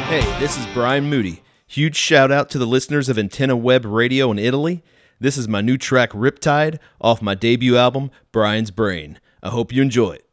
Hey, this is Brian Moody. Huge shout out to the listeners of Antenna Web Radio in Italy. This is my new track Riptide off my debut album, Brian's Brain. I hope you enjoy it.